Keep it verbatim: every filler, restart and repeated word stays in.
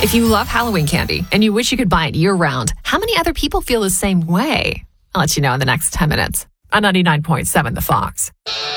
If you love Halloween candy and you wish you could buy it year-round, how many other people feel the same way? I'll let you know in the next ten minutes on ninety-nine point seven The Fox.